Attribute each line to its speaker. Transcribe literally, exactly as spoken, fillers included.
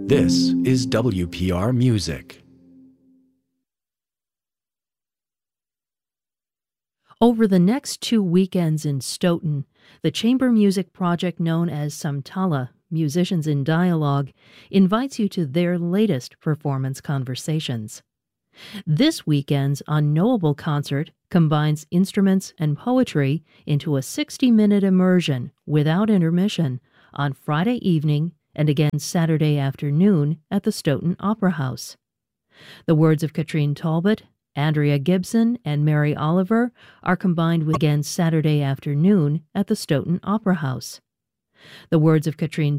Speaker 1: This is W P R Music.
Speaker 2: Over the next two weekends in Stoughton, the chamber music project known as Samtala, Musicians in Dialogue, invites you to their latest performance conversations. This weekend's unknowable concert combines instruments and poetry into a sixty-minute immersion without intermission on Friday evening and again Saturday afternoon at the Stoughton Opera House. The words of Katrine Talbot, Andrea Gibson, and Mary Oliver are combined with again Saturday afternoon at the Stoughton Opera House. The words of Katrine